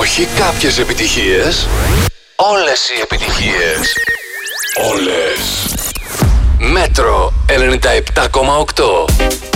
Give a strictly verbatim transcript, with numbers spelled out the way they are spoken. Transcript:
Όχι κάποιες επιτυχίες. Όλες οι επιτυχίες. Όλες. Μέτρο ενενήντα επτά κόμμα οκτώ.